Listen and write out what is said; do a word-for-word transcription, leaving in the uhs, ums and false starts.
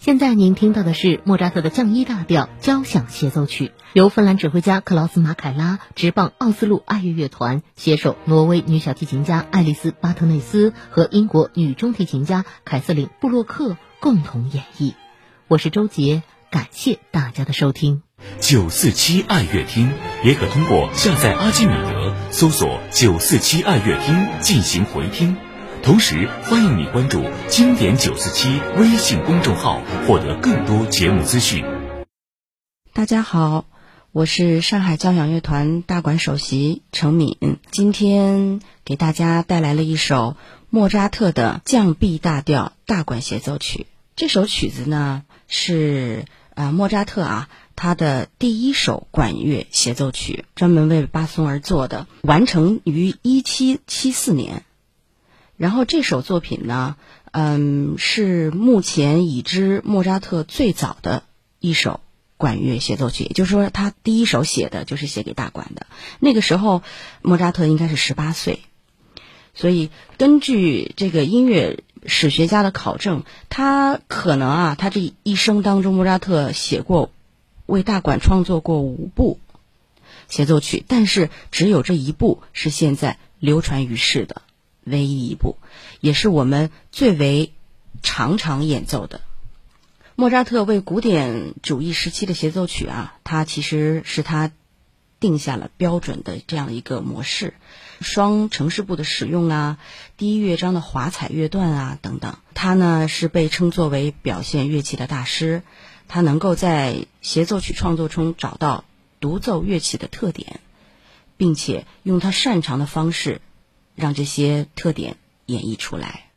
现在您听到的是莫扎特的降一大调交响协奏曲，由芬兰指挥家克劳斯马凯拉、执棒奥斯陆爱乐乐团携手挪威女小提琴家爱丽丝巴特内斯和英国女中提琴家凯瑟琳布洛克共同演绎。我是周杰，感谢大家的收听。 九四七爱乐厅也可通过下载阿基米德搜索九四七爱乐厅进行回听。同时欢迎你关注经典九四七微信公众号，获得更多节目资讯。 大家好，我是上海交响乐团大管首席程敏，今天给大家带来了一首莫扎特的降 B 大调大管协奏曲。这首曲子呢是呃莫扎特啊他的第一首管乐协奏曲，专门为巴松而作的，完成于一七七四年。然后这首作品呢，嗯，是目前已知莫扎特最早的一首管乐协奏曲，也就是说他第一首写的就是写给大管的。那个时候莫扎特应该是十八岁，所以根据这个音乐史学家的考证，他可能啊，他这一生当中莫扎特写过为大管创作过五部协奏曲，但是只有这一部是现在流传于世的唯一一部，也是我们最为常常演奏的。莫扎特为古典主义时期的协奏曲啊，他其实是他定下了标准的这样一个模式，双呈示部的使用啊，第一乐章的华彩乐段啊等等。他呢是被称作为表现乐器的大师，他能够在协奏曲创作中找到独奏乐器的特点，并且用他擅长的方式让这些特点演绎出来。